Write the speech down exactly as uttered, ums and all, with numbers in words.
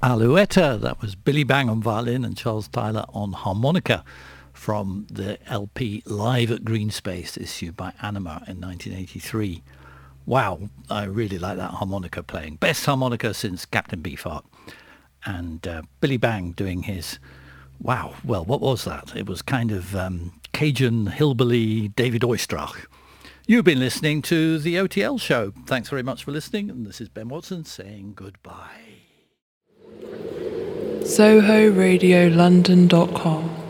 Alouetta. That was Billy Bang on violin and Charles Tyler on harmonica from the L P Live at Green Space, issued by Anima in nineteen eighty-three. Wow, I really like that harmonica playing. Best harmonica since Captain Beefheart. And uh, Billy Bang doing his, wow, well, what was that? It was kind of um, Cajun hillbilly David Oistrakh. You've been listening to the O T L show. Thanks very much for listening. And this is Ben Watson saying goodbye. Soho Radio London dot com